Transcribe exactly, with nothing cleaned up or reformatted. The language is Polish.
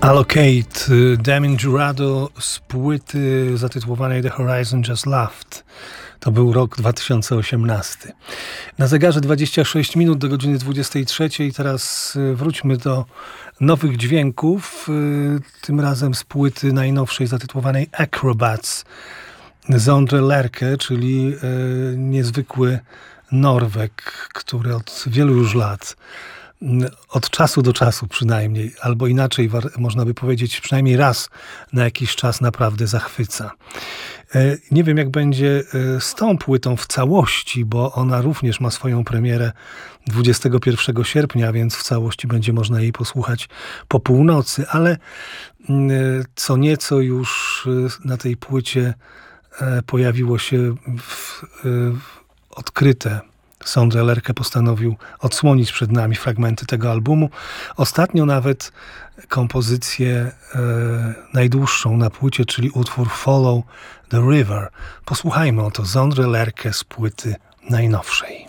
Allocate, Damien Jurado z płyty zatytułowanej The Horizon Just Laughed. To był rok dwa tysiące osiemnasty. Na zegarze dwadzieścia sześć minut do godziny dwudziestej trzeciej. Teraz wróćmy do nowych dźwięków. Tym razem z płyty najnowszej zatytułowanej Acrobats. Zondre Lerche, czyli niezwykły Norweg, który od wielu już lat, od czasu do czasu przynajmniej, albo inaczej można by powiedzieć, przynajmniej raz na jakiś czas naprawdę zachwyca. Nie wiem, jak będzie z tą płytą w całości, bo ona również ma swoją premierę dwudziestego pierwszego sierpnia, więc w całości będzie można jej posłuchać po północy, ale co nieco już na tej płycie pojawiło się w, w odkryte. Zondre Lerche postanowił odsłonić przed nami fragmenty tego albumu. Ostatnio nawet kompozycję e, najdłuższą na płycie, czyli utwór Follow the River. Posłuchajmy oto Zondre Lerche z płyty najnowszej.